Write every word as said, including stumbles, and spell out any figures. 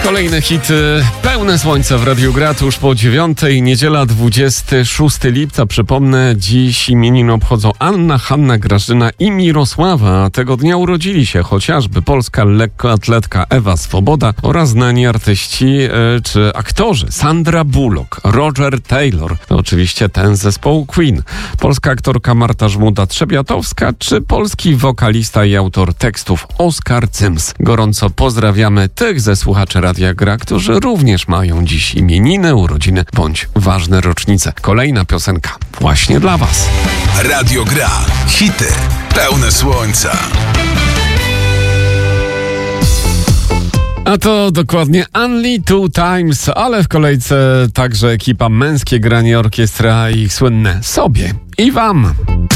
Kolejne hity, pełne słońce w Radiu Gra tuż po dziewiątej, niedziela dwudziestego szóstego lipca. Przypomnę, dziś imienin obchodzą Anna, Hanna, Grażyna i Mirosława. Tego dnia urodzili się chociażby polska lekkoatletka Ewa Swoboda oraz znani artyści e, czy aktorzy Sandra Bullock, Roger Taylor, to oczywiście ten z zespołu Queen, polska aktorka Marta Żmuda-Trzebiatowska czy polski wokalista i autor tekstów Oskar Cyms. Gorąco pozdrawiamy tych ze słuchaczy Radia Gra, którzy również mają dziś imieniny, urodziny bądź ważne rocznice. Kolejna piosenka właśnie dla Was. Radio Gra. Hity pełne słońca. A to dokładnie Only Two Times, ale w kolejce także ekipa Męskie Granie Orkiestra i ich słynne Sobie i Wam.